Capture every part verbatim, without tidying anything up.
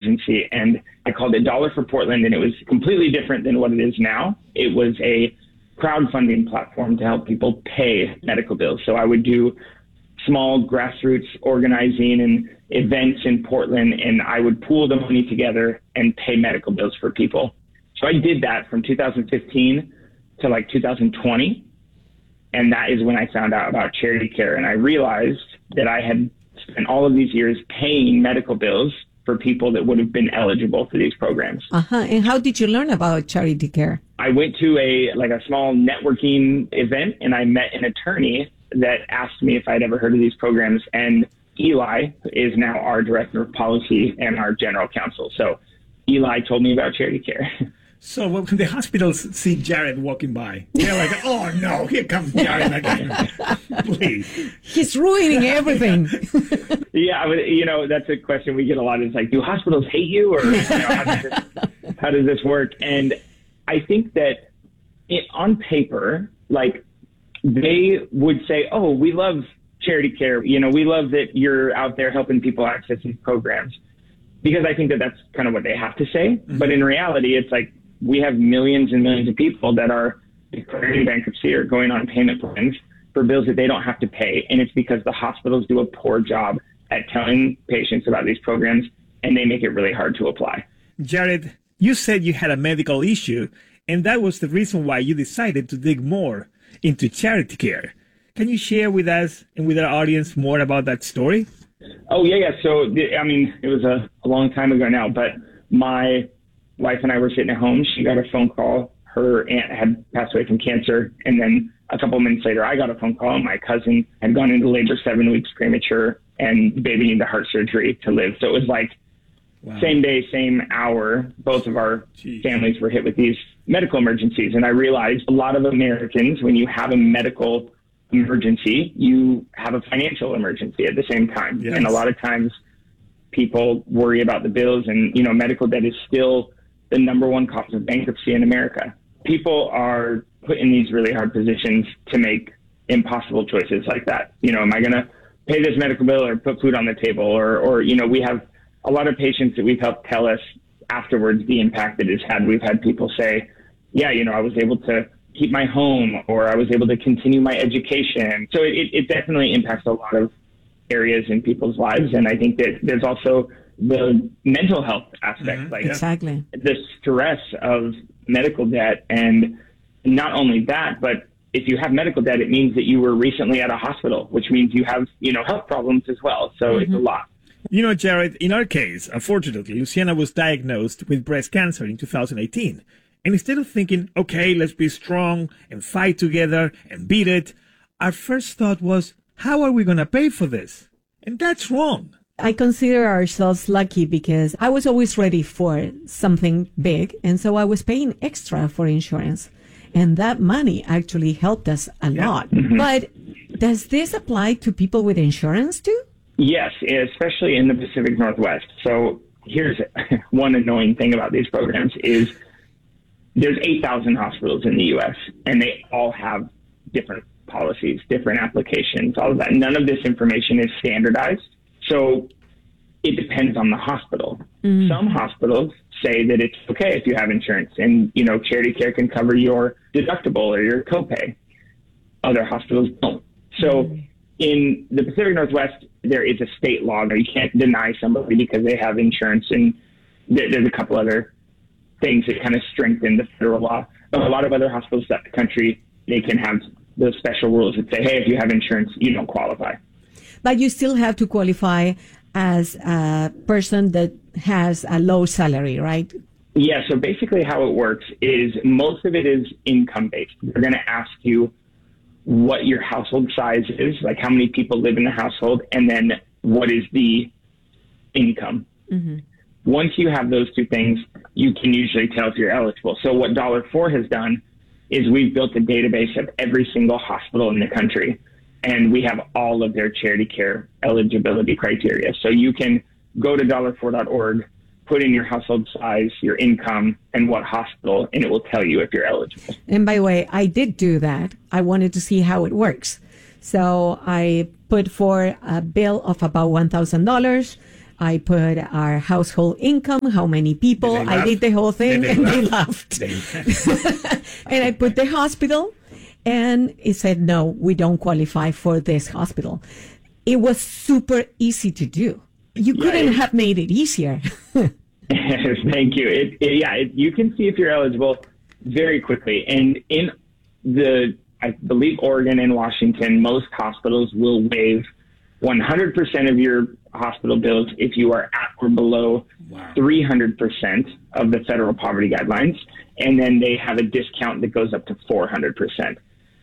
emergency. And I called it Dollar for Portland, and it was completely different than what it is now. It was a crowdfunding platform to help people pay medical bills. So I would do small grassroots organizing and events in Portland, and I would pool the money together and pay medical bills for people. So I did that from two thousand fifteen to like two thousand twenty. And that is when I found out about Charity Care. And I realized that I had spent all of these years paying medical bills for people that would have been eligible for these programs. Uh-huh. And how did you learn about Charity Care? I went to a like a small networking event, and I met an attorney that asked me if I'd ever heard of these programs. And Eli is now our director of policy and our general counsel. So Eli told me about Charity Care. So when the hospitals see Jared walking by, they're like, oh no, here comes Jared again. Please. He's ruining everything. Yeah, but, you know, that's a question we get a lot. It's like, do hospitals hate you, or you know, how, does this, how does this work? And I think that it, on paper, like, they would say, oh, we love Charity Care. You know, we love that you're out there helping people access these programs, because I think that that's kind of what they have to say. Mm-hmm. But in reality, it's like, we have millions and millions of people that are declaring bankruptcy or going on payment plans for bills that they don't have to pay. And it's because the hospitals do a poor job at telling patients about these programs, and they make it really hard to apply. Jared, you said you had a medical issue, and that was the reason why you decided to dig more into Charity Care. Can you share with us and with our audience more about that story? Oh, yeah, yeah. So, I mean, it was a, a long time ago now, but my wife and I were sitting at home. She got a phone call. Her aunt had passed away from cancer. And then a couple of minutes later, I got a phone call. My cousin had gone into labor seven weeks premature, and the baby needed heart surgery to live. So it was like wow. Same day, same hour. Both of our Jeez. families were hit with these medical emergencies. And I realized a lot of Americans, when you have a medical emergency, you have a financial emergency at the same time. Yes. And a lot of times people worry about the bills, and, you know, medical debt is still the number one cause of bankruptcy in America. People are put in these really hard positions to make impossible choices like that. You know, am I going to pay this medical bill or put food on the table? Or, or, you know, we have a lot of patients that we've helped tell us afterwards the impact that it's had. We've had people say, yeah, you know, I was able to keep my home, or I was able to continue my education. So it, it definitely impacts a lot of areas in people's lives. And I think that there's also the mental health aspect, mm-hmm. like exactly the stress of medical debt. And not only that, but if you have medical debt, it means that you were recently at a hospital, which means you have, you know, health problems as well. So mm-hmm. it's a lot. You know, Jared, in our case, unfortunately, Luciana was diagnosed with breast cancer in two thousand eighteen. And instead of thinking, okay, let's be strong and fight together and beat it, our first thought was, how are we going to pay for this? And that's wrong. I consider ourselves lucky because I was always ready for something big. And so I was paying extra for insurance. And that money actually helped us a yeah. lot. Mm-hmm. But does this apply to people with insurance too? Yes, especially in the Pacific Northwest. So here's one annoying thing about these programs is there's eight thousand hospitals in the U S, and they all have different policies, different applications, all of that. None of this information is standardized. So it depends on the hospital. Mm. Some hospitals say that it's okay if you have insurance, and, you know, Charity Care can cover your deductible or your copay. Other hospitals don't. So mm. in the Pacific Northwest, there is a state law that you can't deny somebody because they have insurance, and there's a couple other things that kind of strengthen the federal law. But a lot of other hospitals throughout the country, they can have those special rules that say, hey, if you have insurance, you don't qualify. But you still have to qualify as a person that has a low salary, right? Yeah, so basically how it works is most of it is income-based. They're going to ask you what your household size is, like how many people live in the household, and then what is the income. Mm-hmm. Once you have those two things, you can usually tell if you're eligible. So what Dollar four has done is we've built a database of every single hospital in the country, and we have all of their Charity Care eligibility criteria. So you can go to dollar four dot org, put in your household size, your income, and what hospital, and it will tell you if you're eligible. And by the way, I did do that. I wanted to see how it works. So I put for a bill of about one thousand dollars. I put our household income, how many people. I did the whole thing, and they laughed. And I put the hospital, and it said, no, we don't qualify for this hospital. It was super easy to do. You Yeah, couldn't it- have made it easier. Thank you. It, it, yeah, it, you can see if you're eligible very quickly. And in the, I believe, Oregon and Washington, most hospitals will waive one hundred percent of your hospital bills if you are at or below Wow. three hundred percent of the federal poverty guidelines. And then they have a discount that goes up to four hundred percent.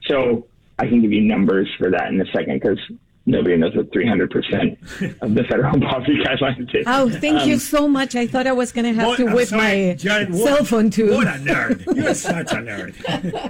So I can give you numbers for that in a second because nobody knows what three hundred percent of the federal poverty guidelines is. Oh, thank Um, you so much. I thought I was going to have What- to I'm whip sorry, my Jared, what- cell phone too. What a nerd. You're such a nerd.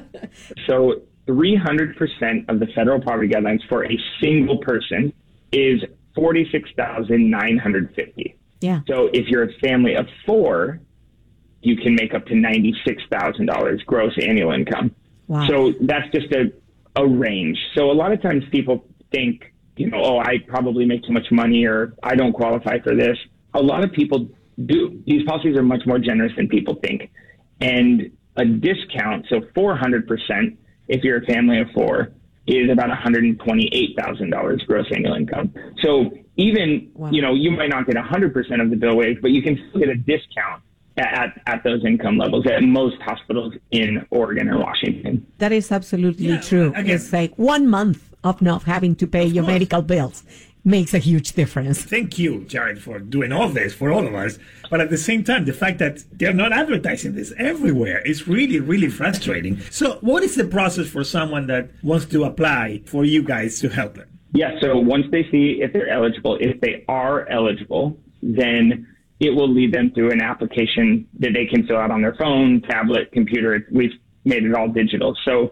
So three hundred percent of the federal poverty guidelines for a single person is forty-six thousand nine hundred fifty dollars. Yeah. So if you're a family of four, you can make up to ninety-six thousand dollars gross annual income. Wow. So that's just a, a range. So a lot of times people think, you know, oh, I probably make too much money or I don't qualify for this. A lot of people do. These policies are much more generous than people think. And a discount, so four hundred percent if you're a family of four, is about one hundred twenty-eight thousand dollars gross annual income. So even, Wow. you know, you might not get one hundred percent of the bill waived, but you can still get a discount at, at those income levels at most hospitals in Oregon or Washington. That is absolutely Yeah, true. again- It's like one month of not having to pay your course. medical bills makes a huge difference. Thank you, Jared, for doing all this for all of us. But at the same time, the fact that they're not advertising this everywhere is really, really frustrating. So what is the process for someone that wants to apply for you guys to help them? Yeah, so once they see if they're eligible, if they are eligible, then it will lead them through an application that they can fill out on their phone, tablet, computer. We've made it all digital. So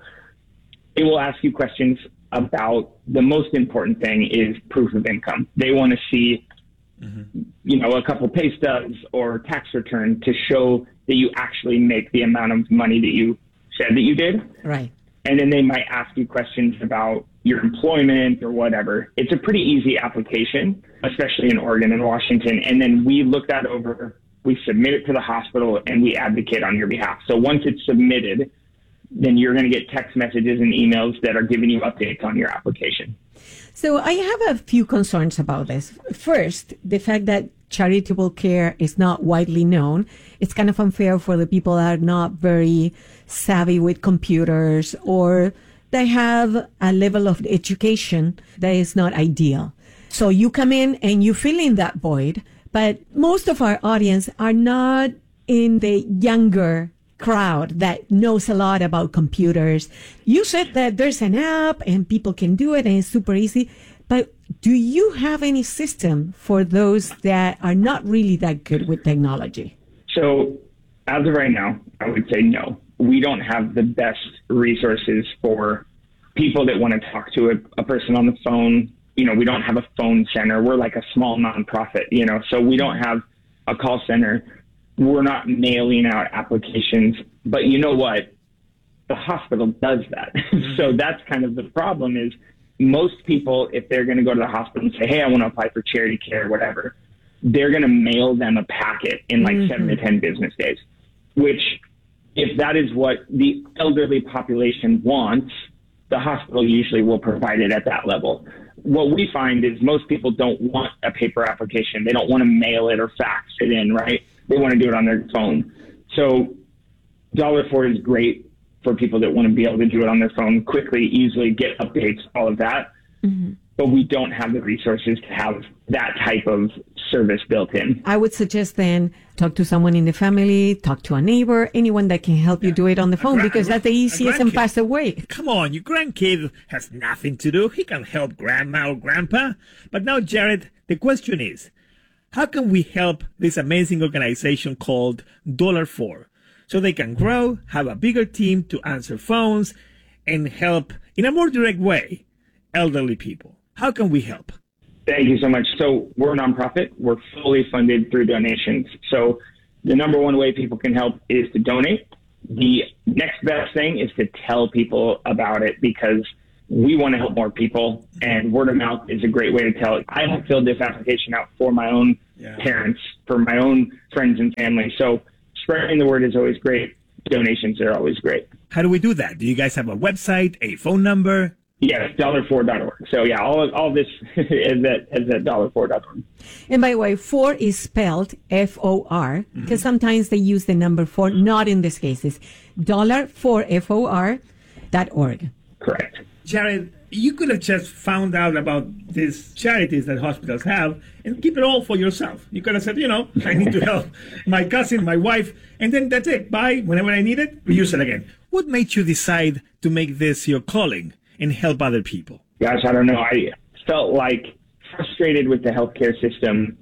it will ask you questions about the most important thing is proof of income. They want to see, mm-hmm. you know, a couple pay stubs or tax return to show that you actually make the amount of money that you said that you did. Right. And then they might ask you questions about your employment or whatever. It's a pretty easy application, especially in Oregon and Washington. And then we look that over, we submit it to the hospital, and we advocate on your behalf. So once it's submitted, then you're going to get text messages and emails that are giving you updates on your application. So I have a few concerns about this. First, the fact that charitable care is not widely known. It's kind of unfair for the people that are not very savvy with computers or they have a level of education that is not ideal. So you come in and you fill in that void, but most of our audience are not in the younger crowd that knows a lot about computers. You said that there's an app and people can do it and it's super easy, but do you have any system for those that are not really that good with technology? So as of right now, I would say no. We don't have the best resources for people that want to talk to a, a person on the phone. You know, we don't have a phone center. We're like a small nonprofit, you know, so we don't have a call center. We're not mailing out applications. But you know what? The hospital does that. So that's kind of the problem is most people, if they're going to go to the hospital and say, hey, I want to apply for charity care, whatever, they're going to mail them a packet in like mm-hmm. seven to ten business days, which if that is what the elderly population wants, the hospital usually will provide it at that level. What we find is most people don't want a paper application. They don't want to mail it or fax it in, right? They want to do it on their phone. So Dollar Ford is great for people that want to be able to do it on their phone quickly, easily, get updates, all of that. Mm-hmm. But we don't have the resources to have that type of service built in. I would suggest then talk to someone in the family, talk to a neighbor, anyone that can help you do it on the phone, gra- because that's the easiest and fastest way. Come on, your grandkid has nothing to do. He can help grandma or grandpa. But now, Jared, the question is, how can we help this amazing organization called Dollar Ford so they can grow, have a bigger team to answer phones, and help in a more direct way elderly people? How can we help? Thank you so much. So we're a nonprofit. We're fully funded through donations. So the number one way people can help is to donate. The next best thing is to tell people about it because we want to help more people, and word of mouth is a great way to tell it. I have filled this application out for my own yeah. parents, for my own friends and family. So spreading the word is always great. Donations are always great. How do we do that? Do you guys have a website, a phone number? Yes, dollar four dot org. So yeah, all of, all of this is at, is at dollar four dot org. And by the way, four is spelled F O R, because mm-hmm. sometimes they use the number four, not in this case. It's dollar four F O R dot org. Correct. Jared, you could have just found out about these charities that hospitals have and keep it all for yourself. You could have said, you know, I need to help my cousin, my wife, and then that's it. Bye. Whenever I need it, we use it again. What made you decide to make this your calling and help other people? Gosh, I don't know. I felt like frustrated with the healthcare system.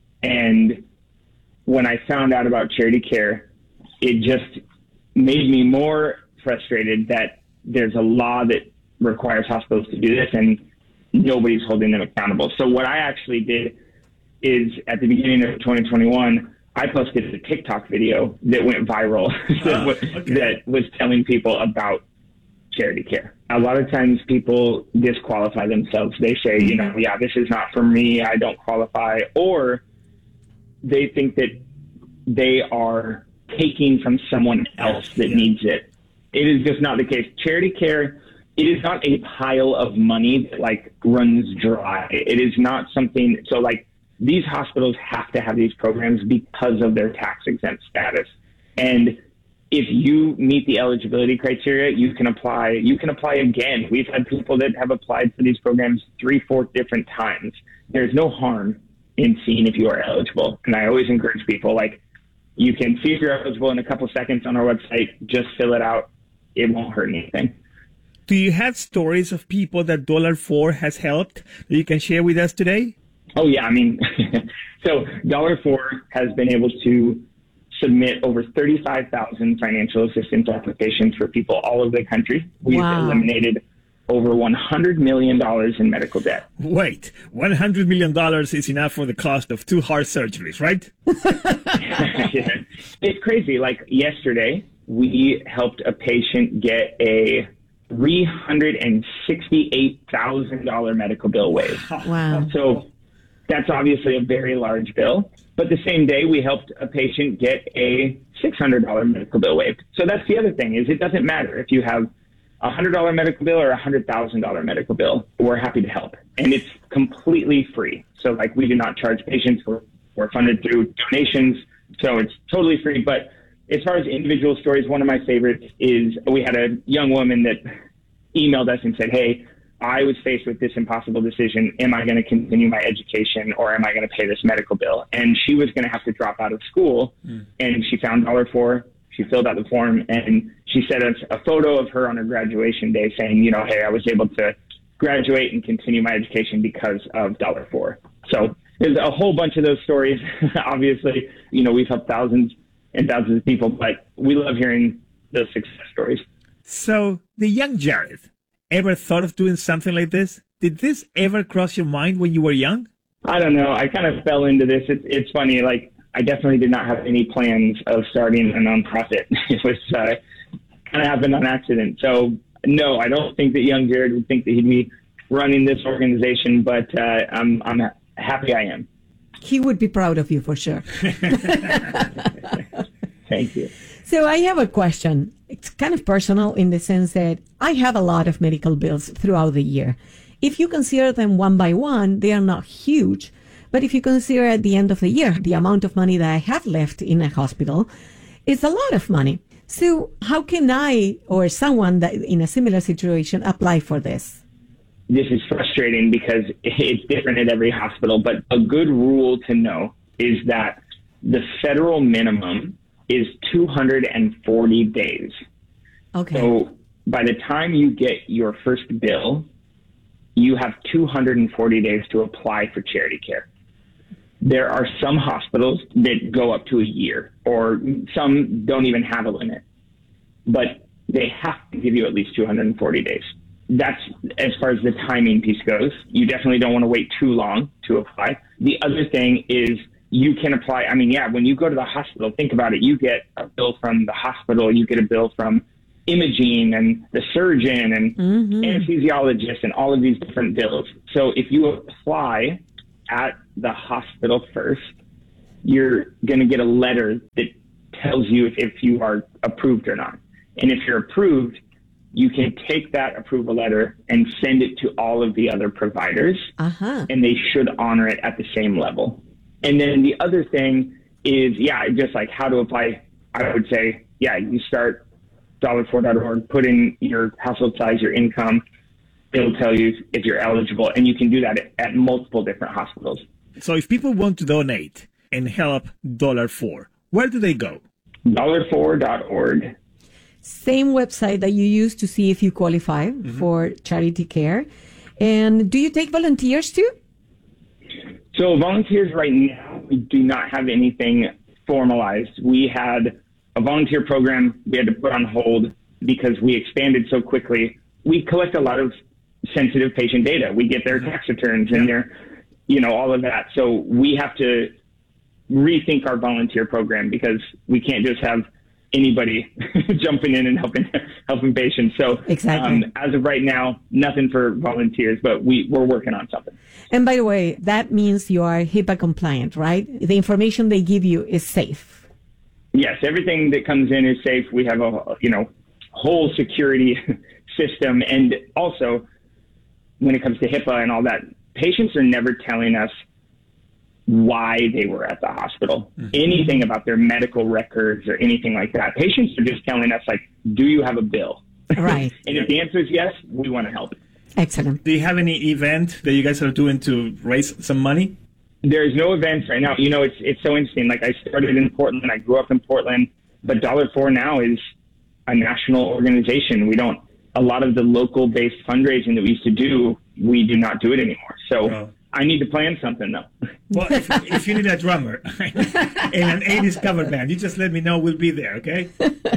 And when I found out about Charity Care, it just made me more frustrated that there's a law that requires hospitals to do this and nobody's holding them accountable. So what I actually did is at the beginning of twenty twenty-one, I posted a TikTok video that went viral that, oh, was, okay. that was telling people about Charity Care. A lot of times people disqualify themselves. They say, you know, yeah, this is not for me. I don't qualify. Or they think that they are taking from someone else that yeah. needs it. It is just not the case. Charity Care, it is not a pile of money that like runs dry. It is not something, so like these hospitals have to have these programs because of their tax exempt status. And if you meet the eligibility criteria, you can apply, you can apply again. We've had people that have applied for these programs three, four different times. There's no harm in seeing if you are eligible. And I always encourage people, like, you can see if you're eligible in a couple seconds on our website, just fill it out. It won't hurt anything. Do you have stories of people that Dollar four has helped that you can share with us today? Oh, yeah. I mean, so Dollar four has been able to submit over thirty-five thousand financial assistance applications for people all over the country. We've wow. eliminated over one hundred million dollars in medical debt. Wait, one hundred million dollars is enough for the cost of two heart surgeries, right? Yeah. It's crazy. Like yesterday, we helped a patient get a three hundred sixty-eight thousand dollars medical bill waived. Wow. So that's obviously a very large bill. But the same day, we helped a patient get a six hundred dollars medical bill waived. So that's the other thing, is it doesn't matter if you have a one hundred dollars medical bill or a one hundred thousand dollars medical bill. We're happy to help. And it's completely free. So like we do not charge patients. We're, we're funded through donations. So it's totally free. But as far as individual stories, one of my favorites is we had a young woman that emailed us and said, hey, I was faced with this impossible decision. Am I going to continue my education or am I going to pay this medical bill? And she was going to have to drop out of school. Mm. And she found Dollar four. She filled out the form and she sent us a photo of her on her graduation day saying, you know, hey, I was able to graduate and continue my education because of Dollar four. So there's a whole bunch of those stories. Obviously, you know, we've helped thousands and thousands of people, but we love hearing those success stories. So the young Jared, ever thought of doing something like this? Did this ever cross your mind when you were young? I don't know. I kind of fell into this. It's, it's funny. Like, I definitely did not have any plans of starting a nonprofit. It was uh, kind of happened on accident. So, no, I don't think that young Jared would think that he'd be running this organization, but uh, I'm, I'm happy I am. He would be proud of you for sure. Thank you. So I have a question. It's kind of personal in the sense that I have a lot of medical bills throughout the year. If you consider them one by one, they are not huge. But if you consider at the end of the year, the amount of money that I have left in a hospital, it's a lot of money. So how can I or someone that in a similar situation apply for this? This is frustrating because it's different at every hospital. But a good rule to know is that the federal minimum is two hundred forty days. Okay. So by the time you get your first bill, you have two hundred forty days to apply for Charity Care. There are some hospitals that go up to a year, or some don't even have a limit, but they have to give you at least two hundred forty days. That's as far as the timing piece goes. You definitely don't want to wait too long to apply. The other thing is you can apply. I mean, yeah, when you go to the hospital, think about it. You get a bill from the hospital. You get a bill from imaging and the surgeon and mm-hmm. anesthesiologist and all of these different bills. So if you apply at the hospital first, you're going to get a letter that tells you if, if you are approved or not. And if you're approved, you can take that approval letter and send it to all of the other providers, uh-huh. and they should honor it at the same level. And then the other thing is, yeah, just like how to apply, I would say, yeah, you start dollar four dot org, put in your household size, your income. It'll tell you if you're eligible, and you can do that at, at multiple different hospitals. So if people want to donate and help Dollar four, where do they go? dollar four dot org. Same website that you use to see if you qualify mm-hmm. for charity care. And do you take volunteers too? So volunteers right now, we do not have anything formalized. We had a volunteer program we had to put on hold because we expanded so quickly. We collect a lot of sensitive patient data. We get their tax returns and their, you know, all of that. So we have to rethink our volunteer program because we can't just have anybody jumping in and helping helping patients. So exactly. um, as of right now, nothing for volunteers, but we, we're working on something. And by the way, that means you are HIPAA compliant, right? The information they give you is safe. Yes, everything that comes in is safe. We have a, you know, whole security system. And also, when it comes to HIPAA and all that, patients are never telling us why they were at the hospital, mm-hmm. anything about their medical records or anything like that. Patients are just telling us, like, do you have a bill? Right. And if the answer is yes, we want to help. Excellent. Do you have any event that you guys are doing to raise some money? There's no events right now. You know, it's it's so interesting. Like, I started in Portland. I grew up in Portland. But Dollar four now is a national organization. We don't, a lot of the local-based fundraising that we used to do, we do not do it anymore. So oh. I need to plan something, though. Well, if, if you need a drummer in an eighties cover band, you just let me know. We'll be there, okay?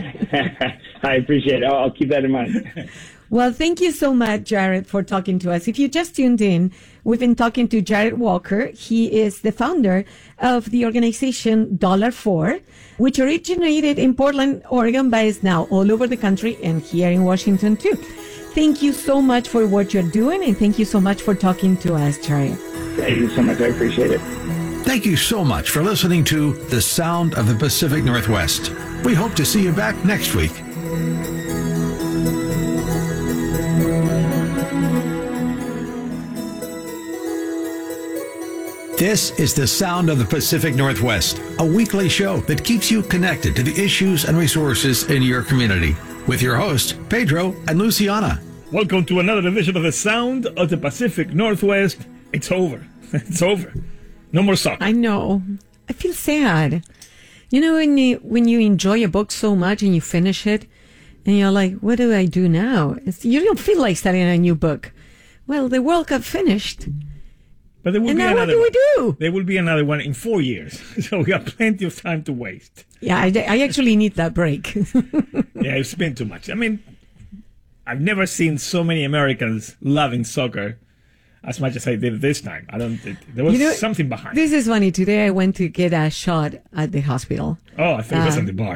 I appreciate it. I'll, I'll keep that in mind. Well, thank you so much, Jared, for talking to us. If you just tuned in, we've been talking to Jared Walker. He is the founder of the organization Dollar four, which originated in Portland, Oregon, but is now all over the country and here in Washington, too. Thank you so much for what you're doing, and thank you so much for talking to us, Jared. Thank you so much. I appreciate it. Thank you so much for listening to The Sound of the Pacific Northwest. We hope to see you back next week. This is The Sound of the Pacific Northwest, a weekly show that keeps you connected to the issues and resources in your community. With your hosts, Pedro and Luciana. Welcome to another edition of The Sound of the Pacific Northwest. It's over. It's over. No more soccer. I know. I feel sad. You know, when you, when you enjoy a book so much and you finish it, and you're like, what do I do now? It's, you don't feel like starting a new book. Well, the World Cup finished. But there will and be now another what do one. we do? There will be another one in four years. So we have plenty of time to waste. Yeah, I, I actually need that break. Yeah, it's been too much. I mean, I've never seen so many Americans loving soccer as much as I did this time. I don't. It, there was you know, something behind. This is funny. Today I went to get a shot at the hospital. Oh, I thought uh, it was at the bar.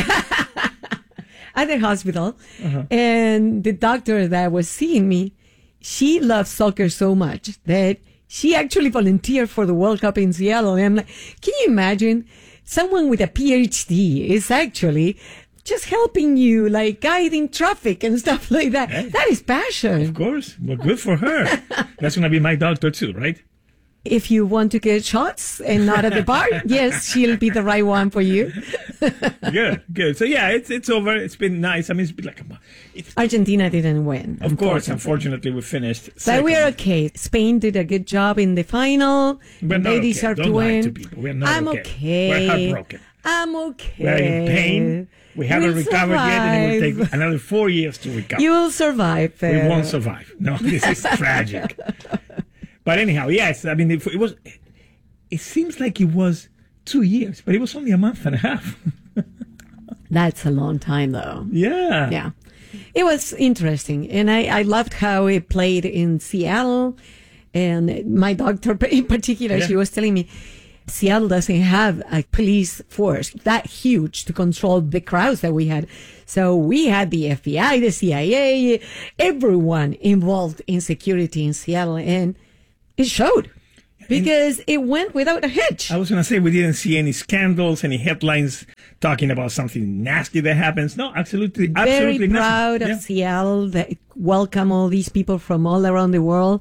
At the hospital, uh-huh. And the doctor that was seeing me, she loves soccer so much that she actually volunteered for the World Cup in Seattle. And I'm like, can you imagine? Someone with a P H D is actually just helping you, like guiding traffic and stuff like that. Hey, that is passion. Of course. Well, good for her. That's going to be my doctor too, right? If you want to get shots and not at the bar, yes, she'll be the right one for you. Good, good. So yeah, it's it's over. It's been nice. I mean, it's been like a month. Argentina didn't win. Of course, unfortunately, we finished But second. we're okay. Spain did a good job in the final. We're not they okay. deserve Don't to lie win. to people. We're not I'm okay. okay. We're heartbroken. I'm okay. We're in pain. We haven't We'll recovered survive. yet, and it will take another four years to recover. You will survive. We uh, won't survive. No, this is tragic. But anyhow, yes. I mean, it, it was. It seems like it was two years, but it was only a month and a half. That's a long time, though. Yeah. Yeah. It was interesting. And I, I loved how it played in Seattle. And my doctor in particular, Yeah. she was telling me, Seattle doesn't have a police force that huge to control the crowds that we had. So we had the F B I, the C I A, everyone involved in security in Seattle. And it showed. because it went without a hitch. I was going to say we didn't see any scandals, any headlines talking about something nasty that happens. No, absolutely, absolutely Very proud nothing. of Yeah. Seattle that welcome all these people from all around the world,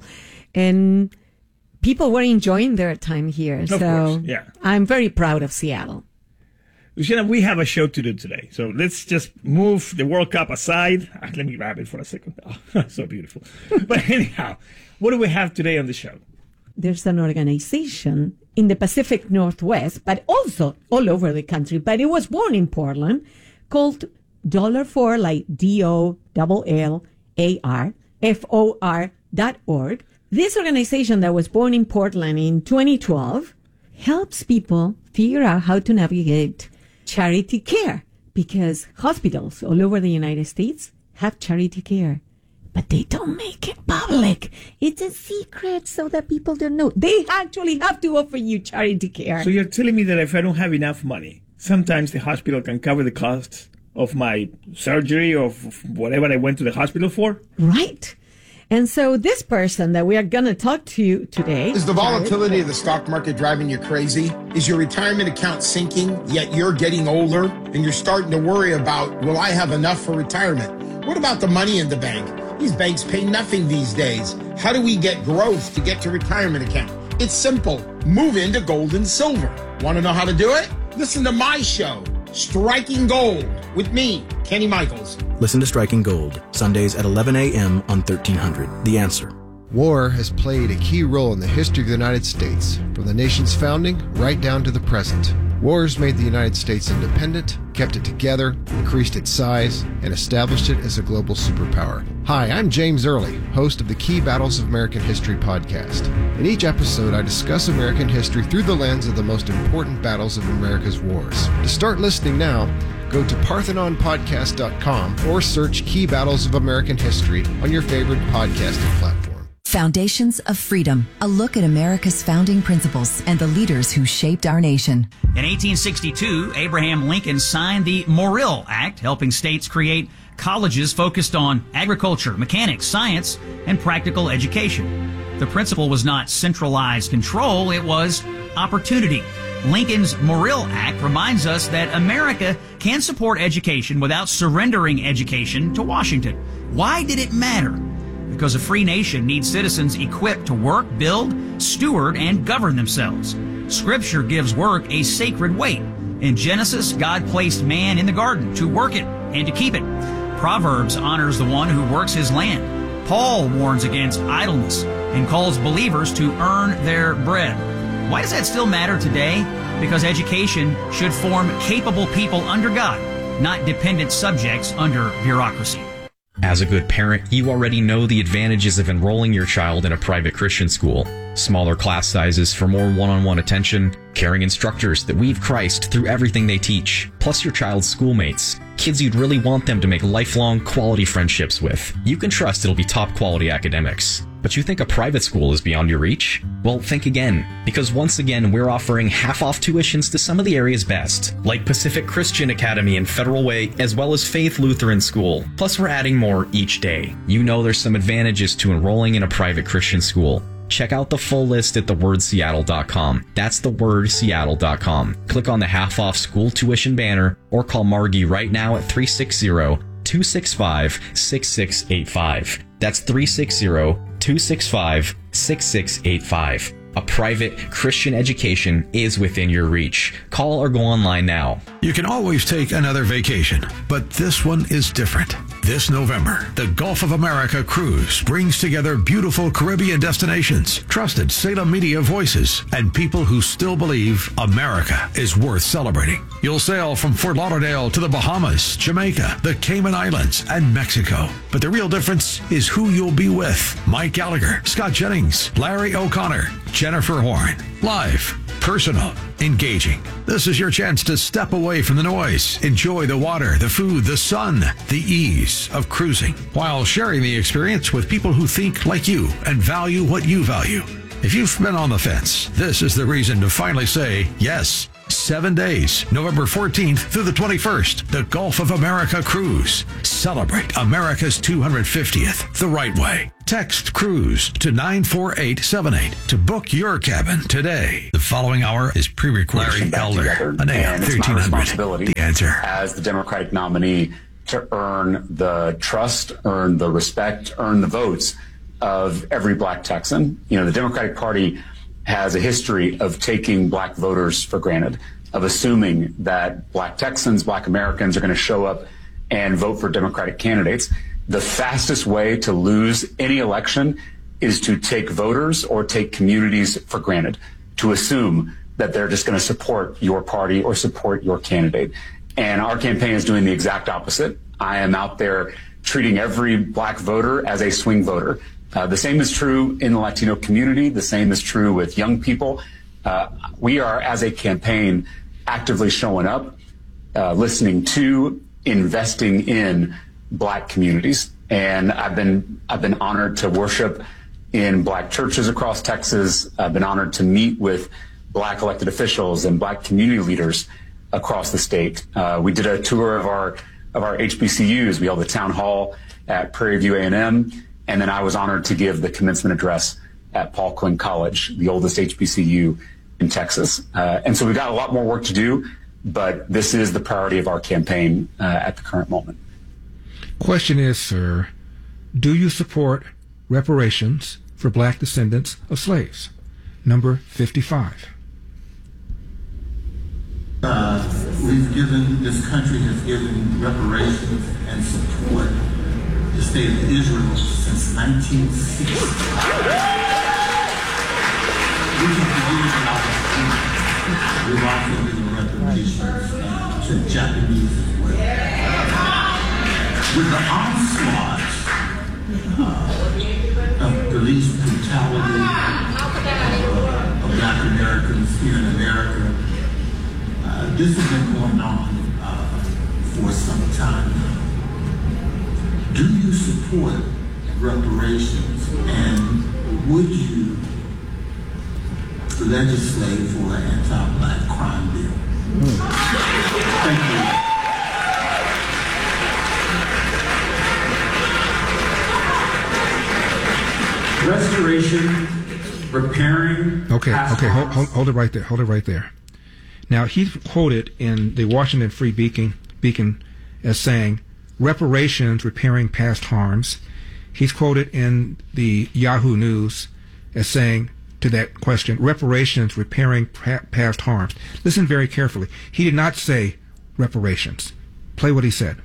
and people were enjoying their time here. Of so course, yeah. I'm very proud of Seattle. Luciana, we have a show to do today, so let's just move the World Cup aside. Ah, let me grab it for a second. Oh, so beautiful. But anyhow, what do we have today on the show? There's an organization in the Pacific Northwest, but also all over the country, but it was born in Portland, called Dollar For, like D O L L A R, F O R dot org. This organization that was born in Portland in twenty twelve helps people figure out how to navigate charity care, because hospitals all over the United States have charity care, but they don't make it public. It's a secret so that people don't know. They actually have to offer you charity care. So you're telling me that if I don't have enough money, sometimes the hospital can cover the costs of my surgery or of whatever I went to the hospital for? Right. And so this person that we are going to talk to today... Is the volatility of the stock market driving you crazy? Is your retirement account sinking, yet you're getting older and you're starting to worry about, will I have enough for retirement? What about the money in the bank? These banks pay nothing these days. How do we get growth to get to retirement account? It's simple. Move into gold and silver. Want to know how to do it? Listen to my show, Striking Gold, with me, Kenny Michaels. Listen to Striking Gold, Sundays at eleven a.m. on thirteen hundred. The Answer. War has played a key role in the history of the United States, from the nation's founding right down to the present. Wars made the United States independent, kept it together, increased its size, and established it as a global superpower. Hi, I'm James Early, host of the Key Battles of American History podcast. In each episode, I discuss American history through the lens of the most important battles of America's wars. To start listening now, go to Parthenon Podcast dot com or search Key Battles of American History on your favorite podcasting platform. Foundations of Freedom, a look at America's founding principles and the leaders who shaped our nation. In eighteen sixty-two, Abraham Lincoln signed the Morrill Act, helping states create colleges focused on agriculture, mechanics, science, and practical education. The principle was not centralized control, it was opportunity. Lincoln's Morrill Act reminds us that America can support education without surrendering education to Washington. Why did it matter? Because a free nation needs citizens equipped to work, build, steward, and govern themselves. Scripture gives work a sacred weight. In Genesis, God placed man in the garden to work it and to keep it. Proverbs honors the one who works his land. Paul warns against idleness and calls believers to earn their bread. Why does that still matter today? Because education should form capable people under God, not dependent subjects under bureaucracy. As a good parent, you already know the advantages of enrolling your child in a private Christian school. Smaller class sizes for more one-on-one attention, caring instructors that weave Christ through everything they teach, plus your child's schoolmates, kids you'd really want them to make lifelong quality friendships with. You can trust it'll be top quality academics. But you think a private school is beyond your reach? Well, think again, because once again, we're offering half-off tuitions to some of the area's best, like Pacific Christian Academy and Federal Way, as well as Faith Lutheran School. Plus, we're adding more each day. You know there's some advantages to enrolling in a private Christian school. Check out the full list at the word seattle dot com. That's the word seattle dot com. Click on the half-off school tuition banner or call Margie right now at three six zero, two six five, six six eight five. That's three six zero, two six five, six six eight five. A private Christian education is within your reach. Call or go online now. You can always take another vacation, but this one is different. This November, the Gulf of America Cruise brings together beautiful Caribbean destinations, trusted Salem media voices, and people who still believe America is worth celebrating. You'll sail from Fort Lauderdale to the Bahamas, Jamaica, the Cayman Islands, and Mexico. But the real difference is who you'll be with. Mike Gallagher, Scott Jennings, Larry O'Connor, Jennifer Horn. Live, personal, engaging. This is your chance to step away from the noise, enjoy the water, the food, the sun, the ease of cruising, while sharing the experience with people who think like you and value what you value. If you've been on the fence, this is the reason to finally say yes. Seven days, November fourteenth through the twenty-first, the Gulf of America Cruise. Celebrate America's two hundred fiftieth the right way. Text Cruise to nine four eight seven eight to book your cabin today. The following hour is pre-recorded. Larry Elder, on A M thirteen hundred. The Answer. As the Democratic nominee to earn the trust, earn the respect, earn the votes of every black Texan. You know, the Democratic Party has a history of taking black voters for granted, of assuming that black Texans, black Americans are going to show up and vote for Democratic candidates. The fastest way to lose any election is to take voters or take communities for granted, to assume that they're just going to support your party or support your candidate. And our campaign is doing the exact opposite. I am out there treating every black voter as a swing voter. Uh, the same is true in the Latino community. The same is true with young people. Uh, we are, as a campaign, actively showing up, uh, listening to, investing in black communities. And I've been I've been honored to worship in black churches across Texas. I've been honored to meet with black elected officials and black community leaders across the state. Uh, we did a tour of our of our H B C Us. We held a town hall at Prairie View A and M, and then I was honored to give the commencement address at Paul Quinn College, the oldest H B C U in Texas. Uh, and so we've got a lot more work to do, but this is the priority of our campaign uh, at the current moment. Question is, sir, do you support reparations for black descendants of slaves? Number fifty-five. Uh, we've given, this country has given reparations and support the state of Israel since nineteen sixty. We can forgive it out of street. We've also given reparations uh, to Japanese as well. With the onslaught uh, of police brutality uh, of black Americans here in America, Uh, this has been going on uh, for some time now. Do you support reparations, and would you legislate for an anti-black crime bill? Mm. Thank you. Restoration, repairing. Okay, okay, hold, hold, hold it right there. Hold it right there. Now, he's quoted in the Washington Free Beacon, Beacon as saying, reparations, repairing past harms. He's quoted in the Yahoo News as saying, to that question, reparations, repairing pa- past harms. Listen very carefully. He did not say reparations. Play what he said.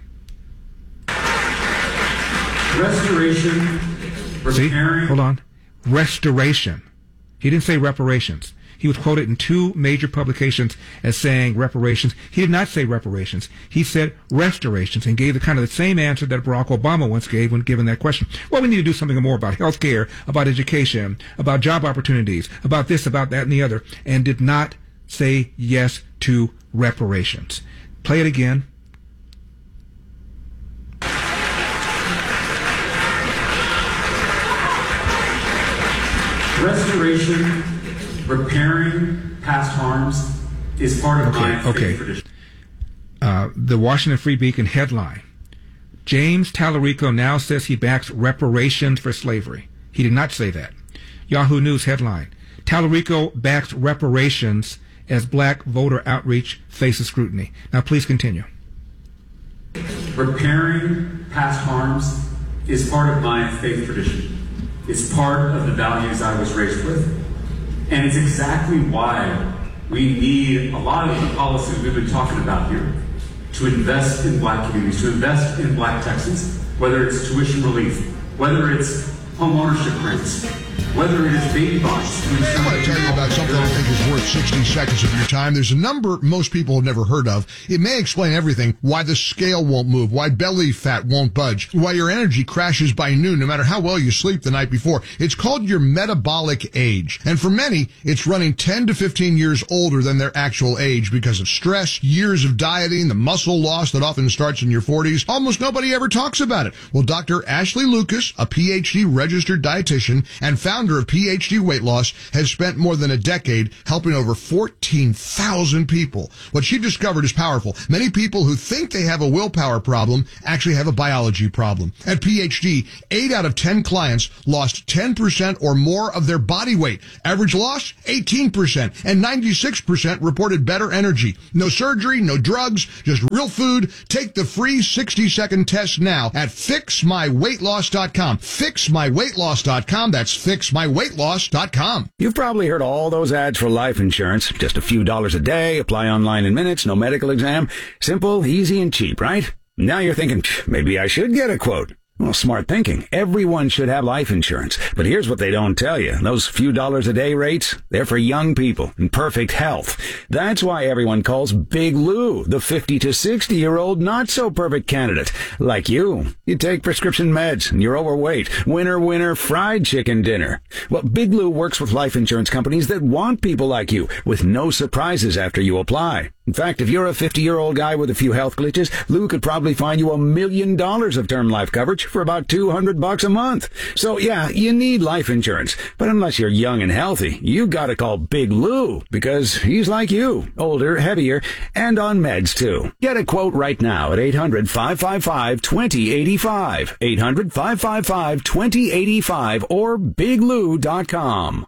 Restoration, repairing. See? Hold on. Restoration. He didn't say reparations. He was quoted in two major publications as saying reparations. He did not say reparations. He said restorations, and gave the kind of the same answer that Barack Obama once gave when given that question. Well, we need to do something more about health care, about education, about job opportunities, about this, about that, and the other, and did not say yes to reparations. Play it again. Restoration, repairing past harms is part of okay, my faith okay. tradition. Uh, the Washington Free Beacon headline, James Tallarico now says he backs reparations for slavery. He did not say that. Yahoo News headline, Tallarico backs reparations as black voter outreach faces scrutiny. Now please continue. Repairing past harms is part of my faith tradition. It's part of the values I was raised with. And it's exactly why we need a lot of the policies we've been talking about here to invest in black communities, to invest in black Texans, whether it's tuition relief, whether it's home ownership grants, whether it is baby bonds. I want to tell you about something I think is worth sixty seconds of your time. There's a number most people have never heard of. It may explain everything: why the scale won't move, why belly fat won't budge, why your energy crashes by noon no matter how well you sleep the night before. It's called your metabolic age. And for many, it's running ten to fifteen years older than their actual age because of stress, years of dieting, the muscle loss that often starts in your forties. Almost nobody ever talks about it. Well, Doctor Ashley Lucas, a P H D registered dietitian and founder of P H D Weight Loss, has spent more than a decade helping over fourteen thousand people. What she discovered is powerful. Many people who think they have a willpower problem actually have a biology problem. At P H D, eight out of ten clients lost ten percent or more of their body weight. Average loss, eighteen percent, and ninety-six percent reported better energy. No surgery, no drugs, just real food. Take the free sixty-second test now at fix my weight loss dot com. fix my weight loss dot com. That's fix my weight loss dot com. You've probably heard all those ads for life insurance. Just a few dollars a day, apply online in minutes, no medical exam. Simple, easy, and cheap, right? Now you're thinking, maybe I should get a quote. Well, smart thinking. Everyone should have life insurance. But here's what they don't tell you. Those few dollars a day rates, they're for young people in perfect health. That's why everyone calls Big Lou the fifty to sixty year old not so perfect candidate. Like you. You take prescription meds and you're overweight. Winner, winner, fried chicken dinner. Well, Big Lou works with life insurance companies that want people like you with no surprises after you apply. In fact, if you're a fifty-year-old guy with a few health glitches, Lou could probably find you a million dollars of term life coverage for about two hundred bucks a month. So yeah, you need life insurance. But unless you're young and healthy, you gotta call Big Lou because he's like you, older, heavier, and on meds too. Get a quote right now at eight hundred, five five five, two zero eight five, eight hundred, five five five, two zero eight five or big lou dot com.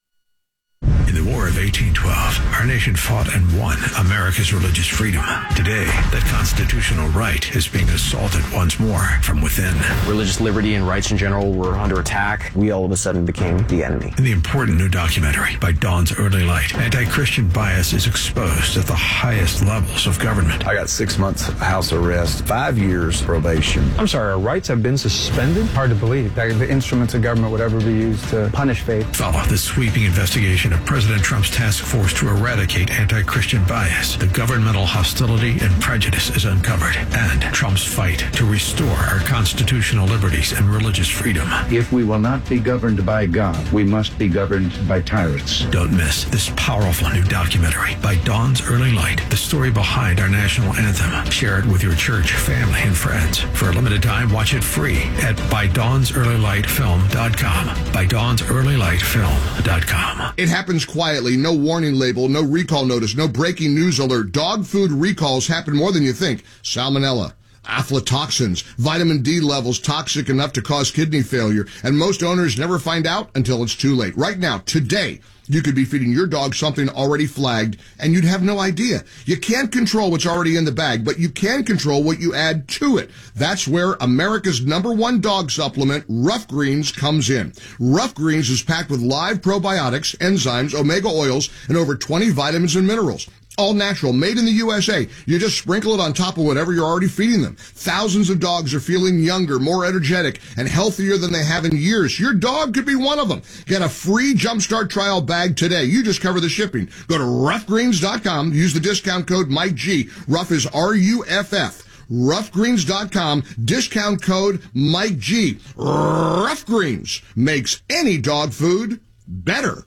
In the War of eighteen twelve, our nation fought and won America's religious freedom. Today, that constitutional right is being assaulted once more from within. Religious liberty and rights in general were under attack. We all of a sudden became the enemy. In the important new documentary, By Dawn's Early Light, anti-Christian bias is exposed at the highest levels of government. I got six months house arrest, five years probation. I'm sorry, our rights have been suspended? Hard to believe that the instruments of government would ever be used to punish faith. Follow the sweeping investigation of President Trump's task force to eradicate anti-Christian bias. The governmental hostility and prejudice is uncovered, and Trump's fight to restore our constitutional liberties and religious freedom. If we will not be governed by God, we must be governed by tyrants. Don't miss this powerful new documentary, By Dawn's Early Light, the story behind our national anthem. Share it with your church, family, and friends. For a limited time, watch it free at by dawns early light film dot com. by dawns early light film dot com. It happens quietly, no warning label, no recall notice, no breaking news alert. Dog food recalls happen more than you think. Salmonella, aflatoxins, vitamin D levels toxic enough to cause kidney failure, and most owners never find out until it's too late. Right now, today, you could be feeding your dog something already flagged, and you'd have no idea. You can't control what's already in the bag, but you can control what you add to it. That's where America's number one dog supplement, Rough Greens, comes in. Rough Greens is packed with live probiotics, enzymes, omega oils, and over twenty vitamins and minerals. All natural, made in the U S A. You just sprinkle it on top of whatever you're already feeding them. Thousands of dogs are feeling younger, more energetic, and healthier than they have in years. Your dog could be one of them. Get a free Jumpstart trial bag today. You just cover the shipping. Go to rough greens dot com. Use the discount code Mike G. Rough is R U F F. rough greens dot com. Discount code Mike G. Rough Greens makes any dog food better.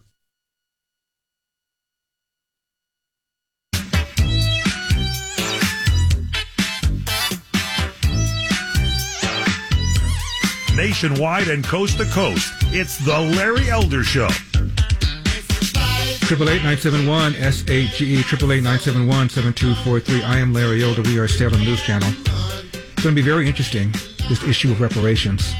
Nationwide and coast to coast, it's the Larry Elder Show. Triple eight nine seven one S A G E triple eight nine seven one seven two four three. I am Larry Elder. We are Salem News Channel. It's going to be very interesting, this issue of reparations.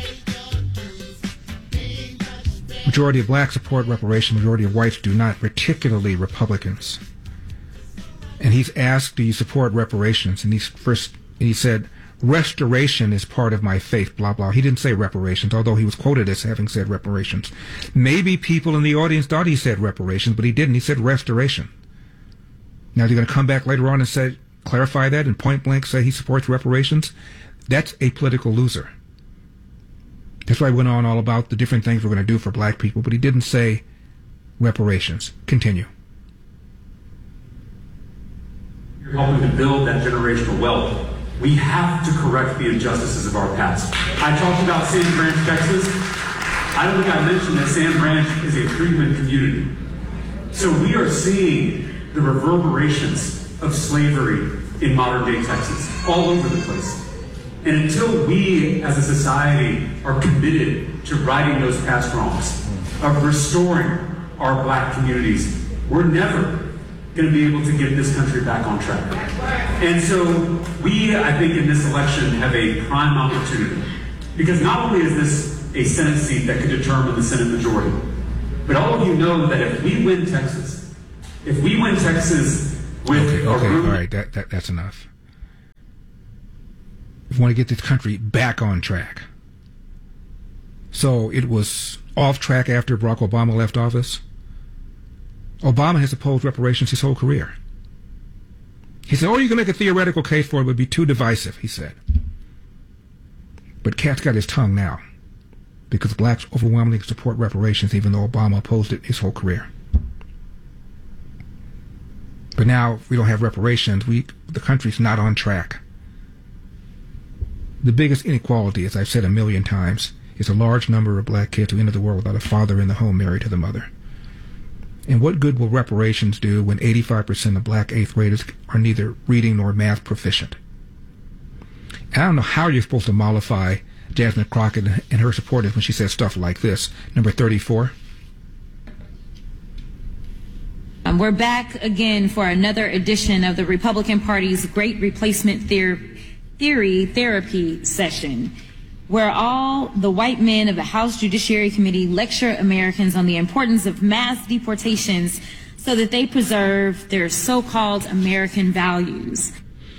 Majority of blacks support reparations. Majority of whites do not, particularly Republicans. And he's asked, "Do you support reparations?" And he's first, and he said, "Restoration is part of my faith," blah, blah. He didn't say reparations, although he was quoted as having said reparations. Maybe people in the audience thought he said reparations, but he didn't. He said restoration. Now, they're going to come back later on and say, clarify that and point blank say he supports reparations. That's a political loser. That's why I went on all about the different things we're going to do for black people, but he didn't say reparations. Continue. You're helping to build that generational wealth. We have to correct the injustices of our past. I talked about Sand Branch, Texas. I don't think I mentioned that Sand Branch is a freedman community. So we are seeing the reverberations of slavery in modern day Texas, all over the place. And until we as a society are committed to righting those past wrongs, of restoring our black communities, we're never going to be able to get this country back on track. And so we, I think, in this election have a prime opportunity, because not only is this a Senate seat that could determine the Senate majority, but all of you know that if we win Texas, if we win Texas with okay, okay, a room... all right, that, that that's enough. We want to get this country back on track. So it was off track after Barack Obama left office. Obama has opposed reparations his whole career. He said, oh, you can make a theoretical case for it, it would be too divisive, he said. But Cat's got his tongue now, because blacks overwhelmingly support reparations, even though Obama opposed it his whole career. But now we don't have reparations. We, the country's not on track. The biggest inequality, as I've said a million times, is a large number of black kids who enter the world without a father in the home married to the mother. And what good will reparations do when eighty-five percent of black eighth graders are neither reading nor math proficient? And I don't know how you're supposed to mollify Jasmine Crockett and her supporters when she says stuff like this. Number thirty-four. Um, we're back again for another edition of the Republican Party's Great Replacement Theor- Theory Therapy Session, where all the white men of the House Judiciary Committee lecture Americans on the importance of mass deportations so that they preserve their so-called American values.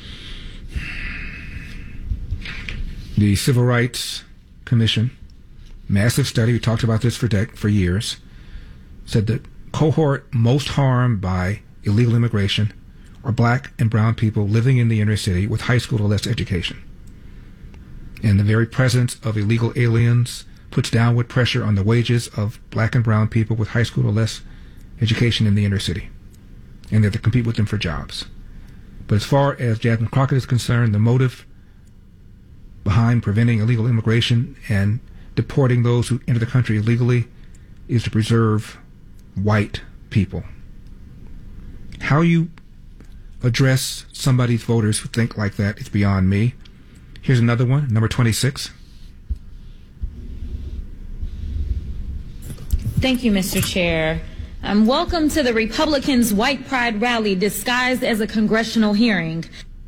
The Civil Rights Commission, massive study, we talked about this for dec- for years, said that cohort most harmed by illegal immigration are black and brown people living in the inner city with high school or less education. And the very presence of illegal aliens puts downward pressure on the wages of black and brown people with high school or less education in the inner city. And they have to compete with them for jobs. But as far as Jasmine Crockett is concerned, the motive behind preventing illegal immigration and deporting those who enter the country illegally is to preserve white people. How you address somebody's voters who think like that is beyond me. Here's another one, number twenty-six. Thank you, Mister Chair. Um, welcome to the Republicans' White Pride rally disguised as a congressional hearing.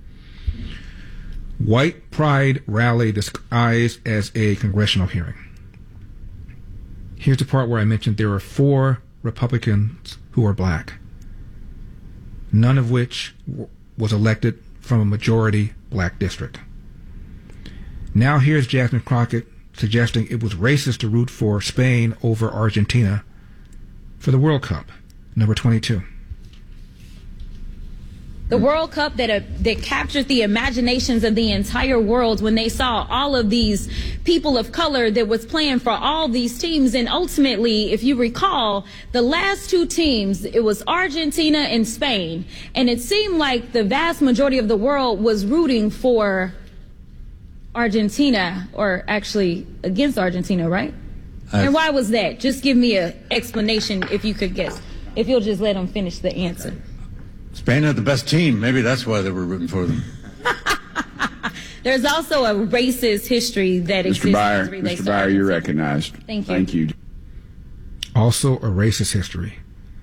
White Pride rally disguised as a congressional hearing. Here's the part where I mentioned there are four Republicans who are black, none of which w- was elected from a majority black district. Now here's Jasmine Crockett suggesting it was racist to root for Spain over Argentina for the World Cup. Number twenty-two. The World Cup that uh, that captured the imaginations of the entire world when they saw all of these people of color that was playing for all these teams. And ultimately, if you recall, the last two teams, it was Argentina and Spain. And it seemed like the vast majority of the world was rooting for Argentina, or actually against Argentina, right? Uh, and why was that? Just give me an explanation if you could guess. If you'll just let them finish the answer. Spain had the best team. Maybe that's why they were rooting for them. There's also a racist history that exists. Mister Byer, Mister Byer, you're recognized. Thank you. Thank you. Also a racist history.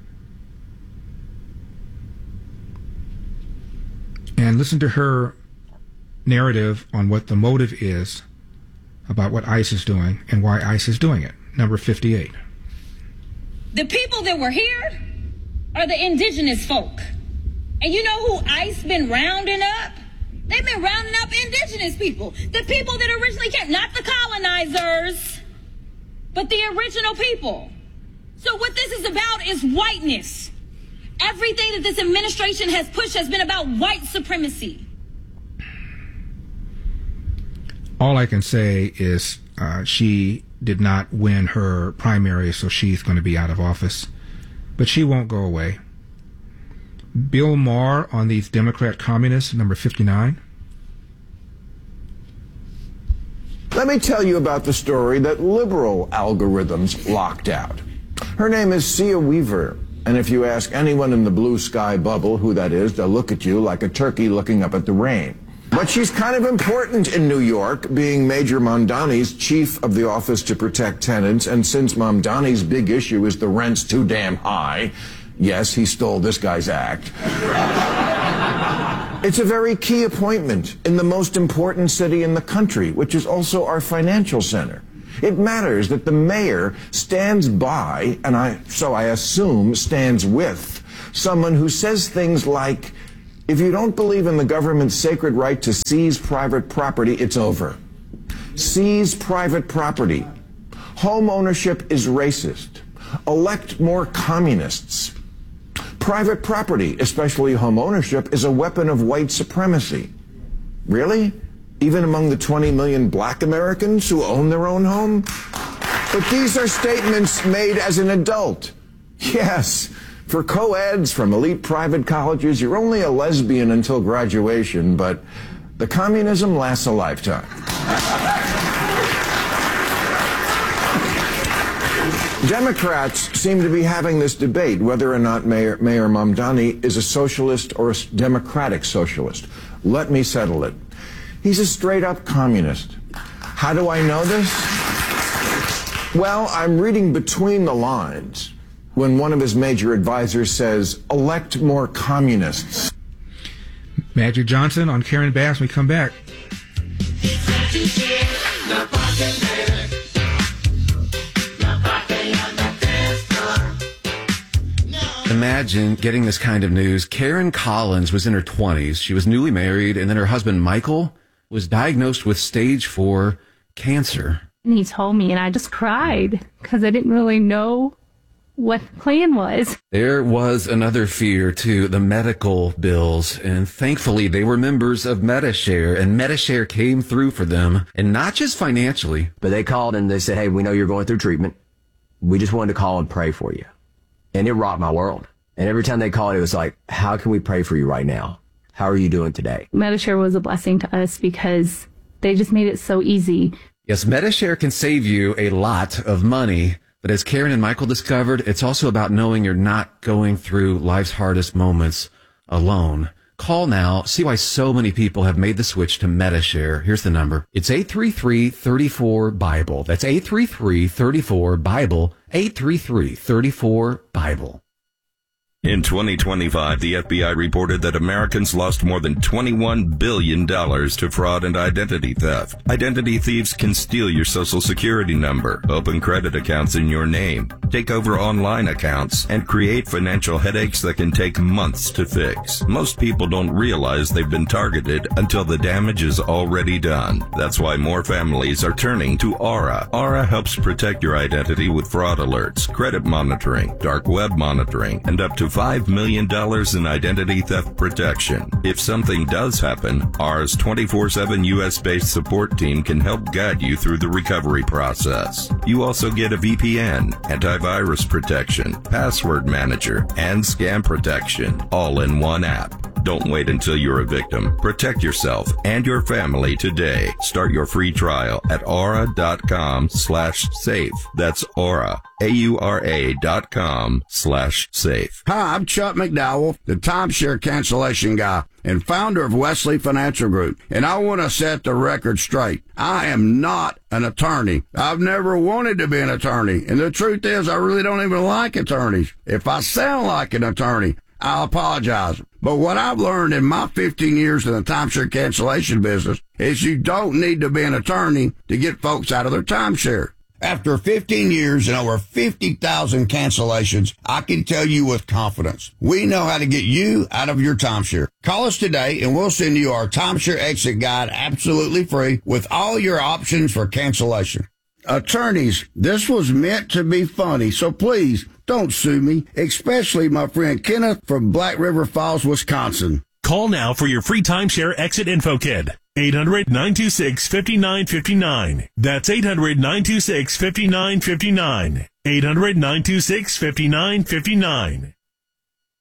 And listen to her narrative on what the motive is about what ICE is doing and why ICE is doing it. Number fifty-eight. The people that were here are the indigenous folk. And you know who ICE been rounding up? They've been rounding up indigenous people. The people that originally came, not the colonizers, but the original people. So what this is about is whiteness. Everything that this administration has pushed has been about white supremacy. All I can say is uh, she did not win her primary, so she's going to be out of office. But she won't go away. Bill Maher on these Democrat communists, number fifty-nine. Let me tell you about the story that liberal algorithms locked out. Her name is Sia Weaver, and if you ask anyone in the blue sky bubble who that is, they'll look at you like a turkey looking up at the rain. But she's kind of important in New York, being Major Mamdani's chief of the Office to Protect Tenants, and since Mamdani's big issue is the rent's too damn high, yes, he stole this guy's act. It's a very key appointment in the most important city in the country, which is also our financial center. It matters that the mayor stands by, and I, so I assume stands with, someone who says things like, if you don't believe in the government's sacred right to seize private property, it's over. Seize private property. Home ownership is racist. Elect more communists. Private property, especially home ownership, is a weapon of white supremacy. Really? Even among the twenty million black Americans who own their own home? But these are statements made as an adult. Yes. For co-eds from elite private colleges, you're only a lesbian until graduation, but the communism lasts a lifetime. Democrats seem to be having this debate whether or not Mayor, Mayor Mamdani is a socialist or a democratic socialist. Let me settle it. He's a straight-up communist. How do I know this? Well, I'm reading between the lines when one of his major advisors says, elect more communists. Magic Johnson on Karen Bass when we come back. Imagine getting this kind of news. Karen Collins was in her twenties. She was newly married, and then her husband, Michael, was diagnosed with stage four cancer. And he told me, and I just cried because I didn't really know what the plan was. There was another fear, too, the medical bills, and thankfully they were members of Medi-Share, and Medi-Share came through for them, and not just financially. But they called and they said, hey, we know you're going through treatment. We just wanted to call and pray for you. And it rocked my world. And every time they called, it was like, how can we pray for you right now? How are you doing today? Medi-Share was a blessing to us because they just made it so easy. Yes, Medi-Share can save you a lot of money. But as Karen and Michael discovered, it's also about knowing you're not going through life's hardest moments alone. Call now. See why so many people have made the switch to Medi-Share. Here's the number. It's eight three three, three four, BIBLE. That's eight three three, three four, BIBLE. eight three three, three four, BIBLE. In twenty twenty-five, the F B I reported that Americans lost more than twenty-one billion dollars to fraud and identity theft. Identity thieves can steal your social security number, open credit accounts in your name, take over online accounts, and create financial headaches that can take months to fix. Most people don't realize they've been targeted until the damage is already done. That's why more families are turning to Aura. Aura helps protect your identity with fraud alerts, credit monitoring, dark web monitoring, and up to five million dollars in identity theft protection. If something does happen, Aura's twenty-four seven U S-based support team can help guide you through the recovery process. You also get a V P N, antivirus protection, password manager, and scam protection, all in one app. Don't wait until you're a victim. Protect yourself and your family today. Start your free trial at aura.com slash safe. That's Aura, A-U-R-A dot com slash safe. Hi, I'm Chuck McDowell, the timeshare cancellation guy and founder of Wesley Financial Group. And I want to set the record straight. I am not an attorney. I've never wanted to be an attorney. And the truth is, I really don't even like attorneys. If I sound like an attorney, I apologize. But what I've learned in my fifteen years in the timeshare cancellation business is you don't need to be an attorney to get folks out of their timeshare. After fifteen years and over fifty thousand cancellations, I can tell you with confidence, we know how to get you out of your timeshare. Call us today and we'll send you our timeshare exit guide absolutely free with all your options for cancellation. Attorneys, this was meant to be funny, so please don't sue me, especially my friend Kenneth from Black River Falls, Wisconsin. Call now for your free timeshare exit info kit. eight hundred, nine two six, five nine five nine. That's eight hundred, nine two six, five nine five nine. eight hundred, nine two six, five nine five nine.